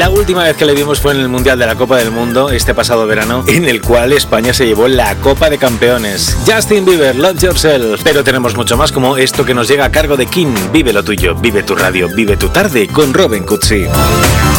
La última vez que le vimos fue en el Mundial de la Copa del Mundo, este pasado verano, en el cual España se llevó la Copa de Campeones. Justin Bieber, Love Yourself. Pero tenemos mucho más, como esto que nos llega a cargo de King. Vive lo tuyo, vive tu radio, vive tu tarde con Robin Cutsi.